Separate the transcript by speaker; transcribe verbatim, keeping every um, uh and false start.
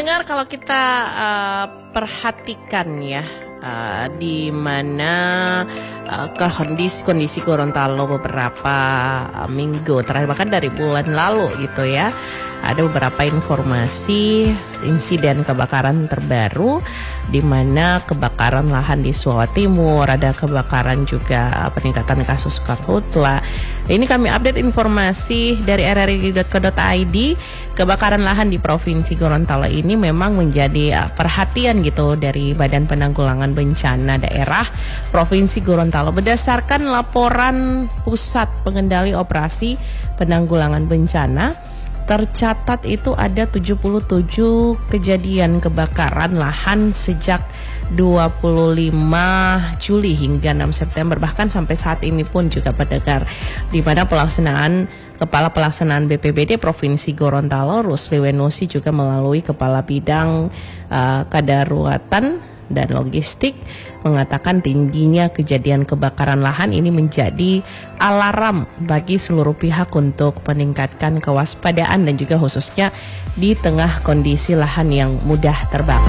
Speaker 1: pendengar, kalau kita uh, perhatikan ya, uh, di mana uh, kondisi kondisi Gorontalo beberapa uh, minggu terakhir, bahkan dari bulan lalu gitu ya, ada beberapa informasi insiden kebakaran terbaru, di mana kebakaran lahan di Jawa Timur, ada kebakaran juga peningkatan kasus karhutla. Ini kami update informasi dari r r i dot co dot i d. Kebakaran lahan di Provinsi Gorontalo ini memang menjadi perhatian gitu dari Badan Penanggulangan Bencana Daerah Provinsi Gorontalo. Berdasarkan laporan Pusat Pengendali Operasi Penanggulangan Bencana, tercatat itu ada tujuh puluh tujuh kejadian kebakaran lahan sejak dua puluh lima Juli hingga enam September. Bahkan sampai saat ini pun juga pendengar, di mana pelaksanaan Kepala Pelaksanaan B P B D Provinsi Gorontalo Rusli Wenusi juga melalui Kepala Bidang uh, Kadaruratan dan Logistik mengatakan tingginya kejadian kebakaran lahan ini menjadi alarm bagi seluruh pihak untuk meningkatkan kewaspadaan dan juga khususnya di tengah kondisi lahan yang mudah terbakar.